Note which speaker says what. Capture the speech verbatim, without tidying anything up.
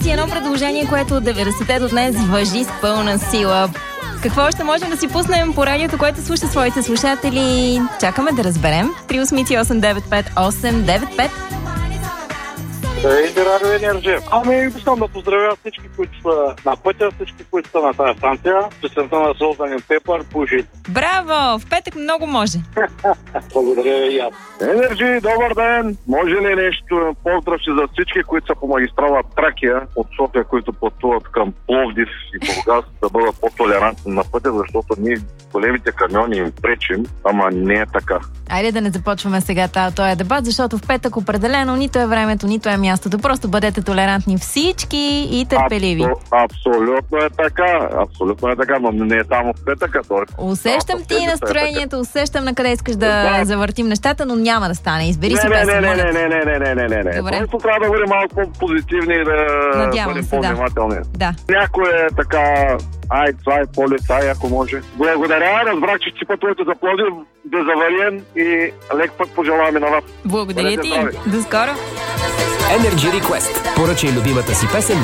Speaker 1: си едно предложение, което от деветдесетте до днес важи с пълна сила. Какво още можем да си пуснем по радиото, което слуша своите слушатели? Чакаме да разберем. три осем осем девет пет осем девет пет.
Speaker 2: Здравейте, Радио Енерджия. Ами, искам да поздравя всички, които са на пътя, всички, които са на тази станция. Песента на Созданен Пепър, пуши.
Speaker 1: Браво! В петък много може.
Speaker 2: Благодаря и аз. Енерджи, добър ден! Може ли нещо? Поздравче за всички, които са по магистрала Тракия от София, които пътуват към Пловдив и Бургас, да бъдат по-толерантни на пътя, защото ние големите камиони им пречим, ама не е така.
Speaker 1: Айде да не започваме сега този дебат, защото в петък определено нито е времето, нито е мястото. Просто бъдете толерантни всички и търпеливи.
Speaker 2: Абсол, абсолютно е така. Абсолютно е така, но не е само в петъка.
Speaker 1: Усещам ти и настроението, усещам на къде искаш да, да завъртим нещата, но няма да стане. Избери
Speaker 2: не,
Speaker 1: си
Speaker 2: не,
Speaker 1: песен.
Speaker 2: Не, не, не, не, не, не, не, не, не.
Speaker 1: Добре.
Speaker 2: Просто трябва да бъдем малко по-позитивни и да бъдем по-внимателни.
Speaker 1: Да.
Speaker 2: Някой е така, ай, това е полицай, ако може. Благодаря, разбрах, че си пътувате за Пловдив, безавариен и лек път пожелаваме на вас.
Speaker 1: Благодаря ти. До скоро.
Speaker 3: Energy Request. Поръчай любимата си песен